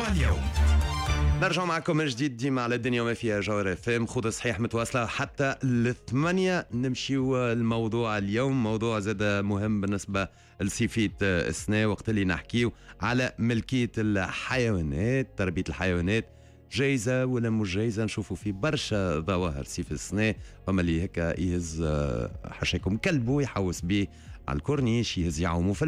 اليوم. نرجع معكم من جديد ديما على الدنيا وما فيها جوهر FM. خذ صحيح متواصلة حتى 8. نمشيو الموضوع اليوم، موضوع زاد مهم بالنسبة لصيفية السنة، وقت اللي نحكيو على ملكية الحيوانات، تربية الحيوانات جايزة ولا مش جايزة. نشوفوا في برشا ظواهر صيف السنة، فما اللي هكا يهز حشاكم كلبه يحوس بيه على الكورنيش، يهز يعوموا في